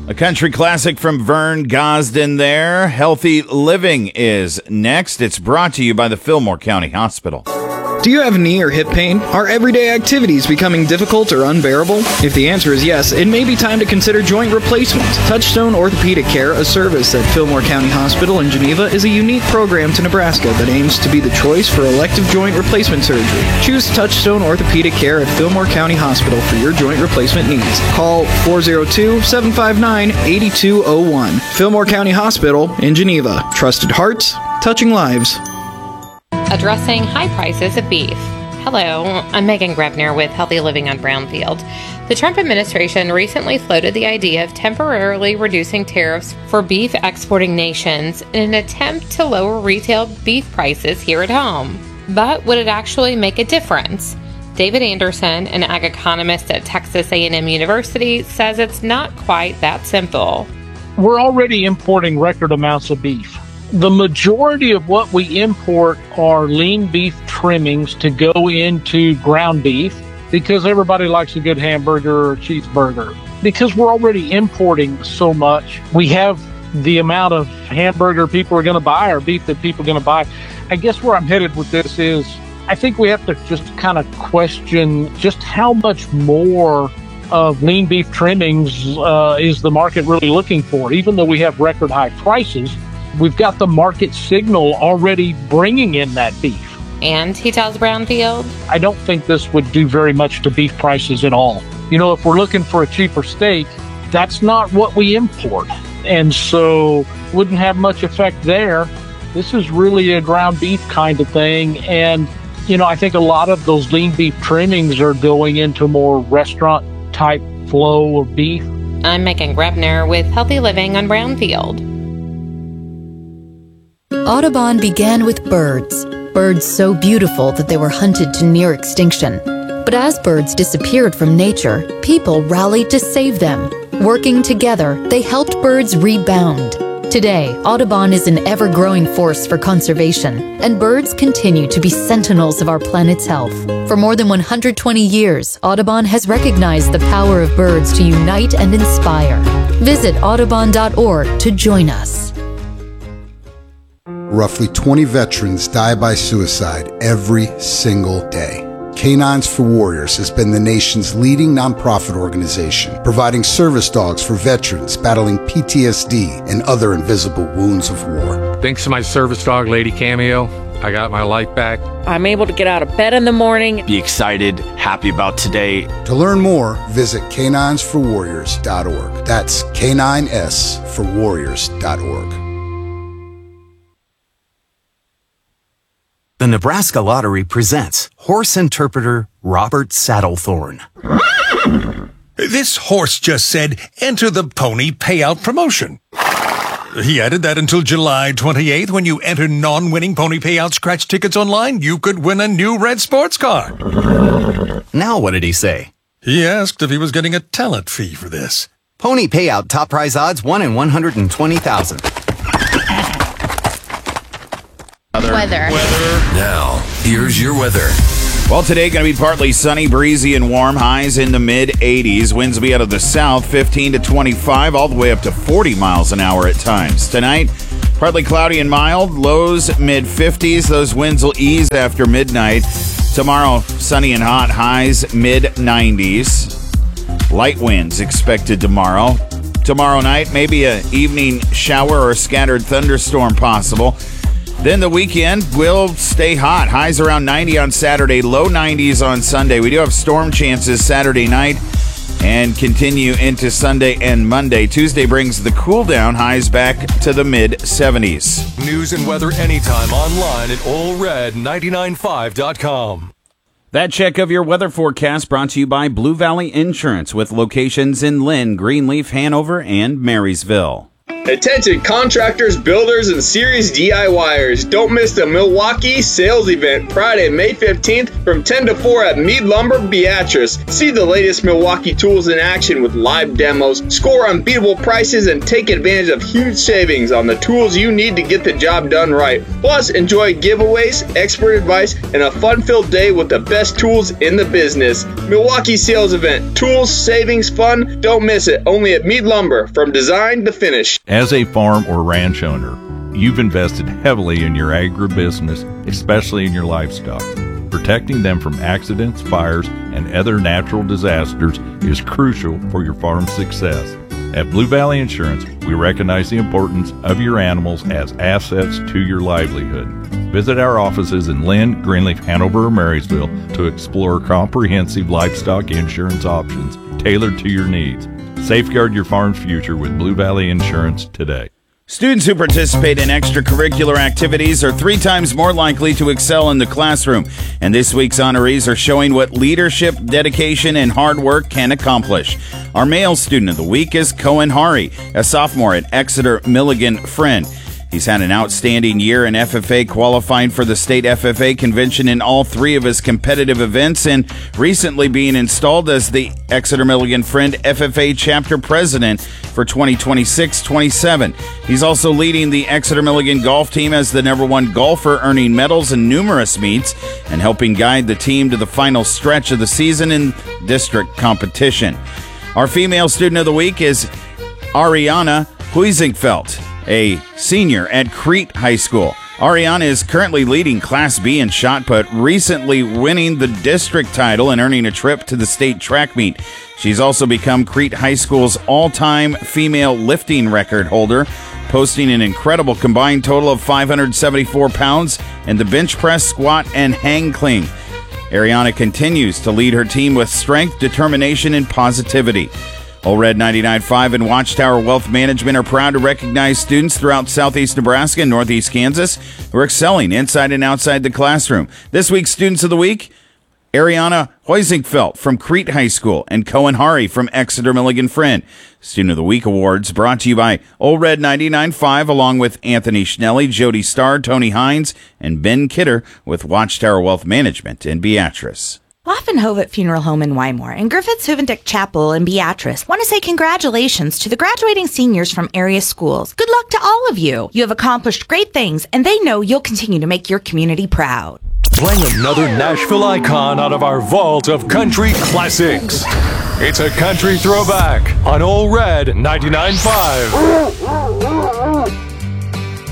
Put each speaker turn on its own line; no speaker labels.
A country classic from Vern Gosden there. Healthy Living is next. It's brought to you by the Fillmore County Hospital.
Do you have knee or hip pain? Are everyday activities becoming difficult or unbearable? If the answer is yes, it may be time to consider joint replacement. Touchstone Orthopedic Care, a service at Fillmore County Hospital in Geneva, is a unique program to Nebraska that aims to be the choice for elective joint replacement surgery. Choose Touchstone Orthopedic Care at Fillmore County Hospital for your joint replacement needs. Call 402-759-8201. Fillmore County Hospital in Geneva. Trusted hearts, touching lives.
Addressing high prices of beef. Hello, I'm Megan Grebner with Healthy Living on Brownfield. The Trump administration recently floated the idea of temporarily reducing tariffs for beef exporting nations in an attempt to lower retail beef prices here at home. But would it actually make a difference? David Anderson, an ag economist at Texas A&M University, says it's not quite that simple.
We're already importing record amounts of beef. The majority of what we import are lean beef trimmings to go into ground beef because everybody likes a good hamburger or cheeseburger. Because we're already importing so much, we have the amount of hamburger people are going to buy or beef that people are going to buy. I guess where I'm headed with this is I think we have to just kind of question just how much more of lean beef trimmings is the market really looking for. Even though we have record high prices, we've got the market signal already bringing in that beef.
And he tells Brownfield,
I don't think this would do very much to beef prices at all. You know, if we're looking for a cheaper steak, that's not what we import. And so wouldn't have much effect there. This is really a ground beef kind of thing. And, you know, I think a lot of those lean beef trimmings are going into more restaurant type flow of beef.
I'm Megan Grebner with Healthy Living on Brownfield.
Audubon began with birds. Birds so beautiful that they were hunted to near extinction. But as birds disappeared from nature, people rallied to save them. Working together, they helped birds rebound. Today, Audubon is an ever-growing force for conservation, and birds continue to be sentinels of our planet's health. For more than 120 years, Audubon has recognized the power of birds to unite and inspire. Visit audubon.org to join us.
Roughly 20 veterans die by suicide every single day. Canines for Warriors has been the nation's leading nonprofit organization, providing service dogs for veterans battling PTSD and other invisible wounds of war.
Thanks to my service dog, Lady Cameo, I got my life back.
I'm able to get out of bed in the morning.
Be excited, happy about today.
To learn more, visit caninesforwarriors.org. That's caninesforwarriors.org.
The Nebraska Lottery presents horse interpreter Robert Saddlethorn.
This horse just said, enter the pony payout promotion. He added that until July 28th, when you enter non-winning pony payout scratch tickets online, you could win a new red sports car.
Now what did he say?
He asked if he was getting a talent fee for this.
Pony payout top prize odds 1 in 120,000.
Weather.
Now, here's your weather.
Well, today going to be partly sunny, breezy, and warm. Highs in the mid-80s. Winds will be out of the south, 15 to 25, all the way up to 40 miles an hour at times. Tonight, partly cloudy and mild. Lows mid-50s. Those winds will ease after midnight. Tomorrow, sunny and hot. Highs mid-90s. Light winds expected tomorrow. Tomorrow night, maybe an evening shower or a scattered thunderstorm possible. Then the weekend will stay hot. Highs around 90 on Saturday, low 90s on Sunday. We do have storm chances Saturday night and continue into Sunday and Monday. Tuesday brings the cool down, highs back to the mid-70s.
News and weather anytime online at allred995.com.
That check of your weather forecast brought to you by Blue Valley Insurance with locations in Lynn, Greenleaf, Hanover, and Marysville.
Attention contractors, builders, and serious DIYers. Don't miss the Milwaukee sales event Friday, May 15th from 10 to 4 at Mead Lumber, Beatrice. See the latest Milwaukee tools in action with live demos, score unbeatable prices, and take advantage of huge savings on the tools you need to get the job done right. Plus, enjoy giveaways, expert advice, and a fun-filled day with the best tools in the business. Milwaukee sales event. Tools, savings, fun. Don't miss it. Only at Mead Lumber, from design to finish.
As a farm or ranch owner, you've invested heavily in your agribusiness, especially in your livestock. Protecting them from accidents, fires, and other natural disasters is crucial for your farm's success. At Blue Valley Insurance, we recognize the importance of your animals as assets to your livelihood. Visit our offices in Lynn, Greenleaf, Hanover, or Marysville to explore comprehensive livestock insurance options tailored to your needs. Safeguard your farm's future with Blue Valley Insurance today.
Students who participate in extracurricular activities are 3 times more likely to excel in the classroom. And this week's honorees are showing what leadership, dedication, and hard work can accomplish. Our male student of the week is Cohen Hari, a sophomore at Exeter Milligan Friend. He's had an outstanding year in FFA, qualifying for the state FFA convention in all 3 of his competitive events, and recently being installed as the Exeter Milligan Friend FFA chapter president for 2026-27. He's also leading the Exeter Milligan golf team as the #1 golfer, earning medals in numerous meets and helping guide the team to the final stretch of the season in district competition. Our female student of the week is Ariana Huizingfeld, a senior at Crete High School. Ariana is currently leading Class B in shot put, recently winning the district title and earning a trip to the state track meet. She's also become Crete High School's all-time female lifting record holder, posting an incredible combined total of 574 pounds in the bench press, squat, and hang clean. Ariana continues to lead her team with strength, determination, and positivity. Ole Red 99.5 and Watchtower Wealth Management are proud to recognize students throughout southeast Nebraska and northeast Kansas who are excelling inside and outside the classroom. This week's Students of the Week, Ariana Huizingfeld from Crete High School and Cohen Hari from Exeter Milligan Friend. Student of the Week awards brought to you by Ole Red 99.5 along with Anthony Schnelly, Jody Starr, Tony Hines, and Ben Kidder with Watchtower Wealth Management in Beatrice.
Laffenhovet Funeral Home in Wymore and Griffiths Huvendick Chapel in Beatrice want to say congratulations to the graduating seniors from area schools. Good luck to all of you. You have accomplished great things, and they know you'll continue to make your community proud.
Playing another Nashville icon out of our vault of country classics. It's a country throwback on Ole Red 99.5.